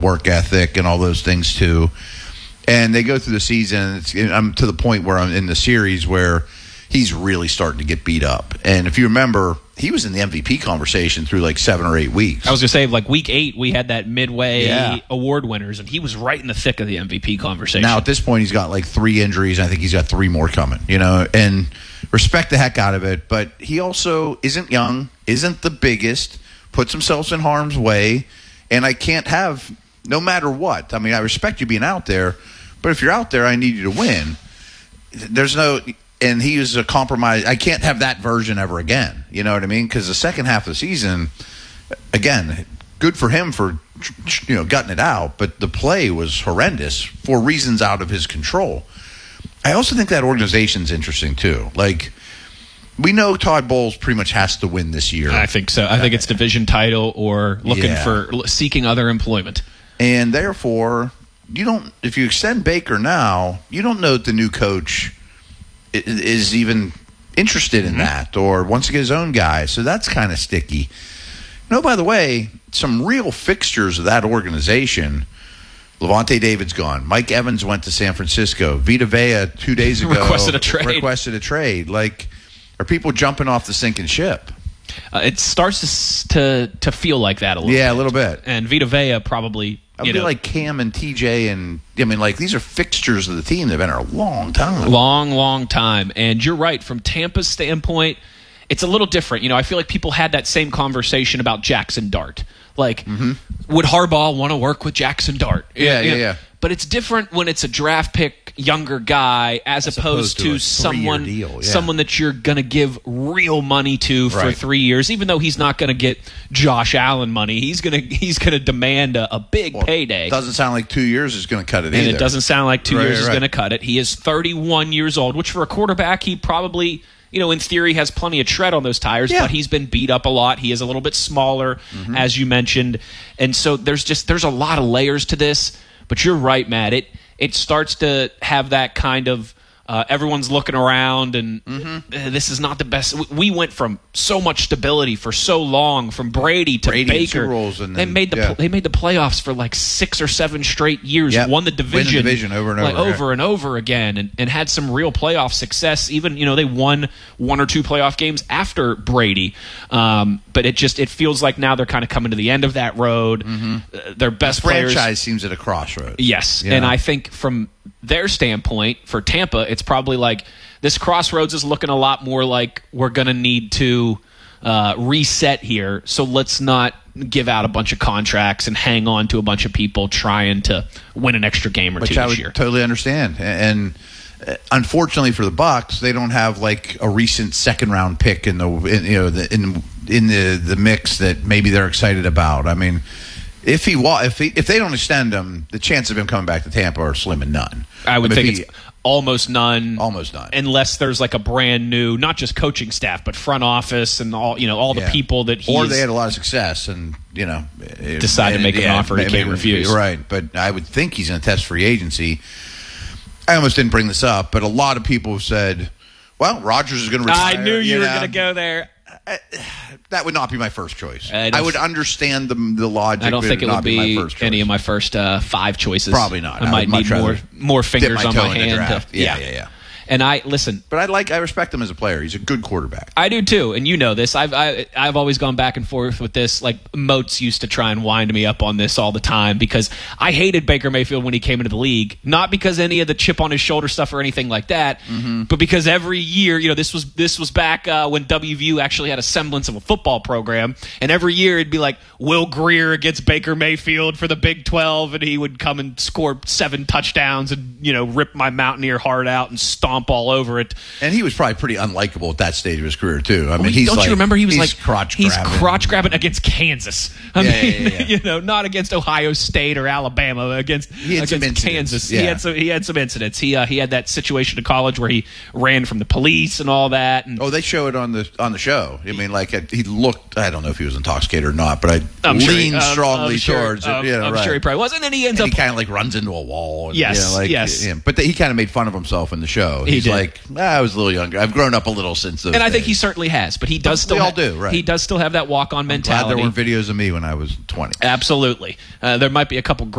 work ethic and all those things too. And they go through the season. I'm to the point where I'm in the series where he's really starting to get beat up. And if you remember, he was in the MVP conversation through like 7 or 8 weeks. I was going to say, like week 8, we had that midway award winners, and he was right in the thick of the MVP conversation. Now, at this point, he's got like 3 injuries. I think he's got 3 more coming, and respect the heck out of it. But he also isn't young, isn't the biggest, puts himself in harm's way, and I can't have, no matter what. I mean, I respect you being out there, but if you're out there, I need you to win. There's no... And he was a compromise. I can't have that version ever again. You know what I mean? Because the second half of the season, again, good for him for gutting it out. But the play was horrendous for reasons out of his control. I also think that organization's interesting too. Like, we know Todd Bowles pretty much has to win this year. I think so. I think it's division title or seeking other employment. And therefore, if you extend Baker now, you don't know that the new coach is even interested in that or wants to get his own guy. So that's kind of sticky. By the way, some real fixtures of that organization. Levante David's gone. Mike Evans went to San Francisco. Vita Vea 2 days ago requested a trade. Like, are people jumping off the sinking ship? It starts to feel like that a little bit. Yeah, a little bit. And Vita Vea probably... I would be like Cam and TJ, and these are fixtures of the team. They've been there a long time. Long time. And you're right. From Tampa's standpoint, it's a little different. I feel like people had that same conversation about Jackson Dart. Like, would Harbaugh want to work with Jackson Dart? Yeah. But it's different when it's a draft pick, younger guy, as opposed to someone that you're going to give real money to for 3 years. Even though he's not going to get Josh Allen money, he's going to demand a big payday. Doesn't sound like 2 years is going to cut it either. And it doesn't sound like 2 years is going to cut it. He is 31 years old, which for a quarterback, he probably... in theory, has plenty of tread on those tires, but he's been beat up a lot. He is a little bit smaller, as you mentioned. And so there's a lot of layers to this. But you're right, Matt. It starts to have that kind of everyone's looking around, and this is not the best. We went from so much stability for so long, from Brady to Baker. They made the playoffs for like 6 or 7 straight years. Won the division over and over, and over again, and had some real playoff success. Even they won 1 or 2 playoff games after Brady. But it feels like now they're kind of coming to the end of that road. Their best players. Franchise seems at a crossroads. Yes, and I think from their standpoint, for Tampa, it's probably like this crossroads is looking a lot more like we're going to need to reset here, so let's not give out a bunch of contracts and hang on to a bunch of people trying to win an extra game or two this year. Totally understand. And unfortunately for the Bucs, they don't have like a recent second-round pick in the mix that maybe they're excited about. I mean, if they don't extend him, the chance of him coming back to Tampa are slim and none. I would think it's almost none. Almost none. Unless there's like a brand new, not just coaching staff, but front office and all the people that or they had a lot of success and decide to make an offer he can't refuse. Right, but I would think he's going to test free agency. I almost didn't bring this up, but a lot of people have said, "Well, Rodgers is going to retire." I knew you were going to go there. That would not be my first choice. I would understand the logic. I don't think it would be any of my first 5 choices. Probably not. I might need more fingers on my hand. Yeah. And I listen, but I respect him as a player. He's a good quarterback. I do too, and you know this. I've always gone back and forth with this. Like Moats used to try and wind me up on this all the time because I hated Baker Mayfield when he came into the league, not because any of the chip on his shoulder stuff or anything like that, but because every year, this was back when WVU actually had a semblance of a football program, and every year it'd be like Will Grier against Baker Mayfield for the Big 12, and he would come and score 7 touchdowns and rip my Mountaineer heart out and stomp all over it. And he was probably pretty unlikable at that stage of his career too. I mean, don't you remember he was like crotch grabbing against Kansas. I mean, not against Ohio State or Alabama, against Kansas. Yeah. He had some incidents. He had that situation in college where he ran from the police and all that. And they show it on the show. I mean, like he looked. I don't know if he was intoxicated or not, but I leaned strongly towards it. I'm sure he probably was. And then he ends up kind of like runs into a wall. Yes. But he kind of made fun of himself in the show. ago. He's like, I was a little younger. I've grown up a little since those And I think days. he certainly has, but he does still. We all do, right? He does still have that walk-on mentality. Glad there weren't videos of me when I was 20. Absolutely. There might be a couple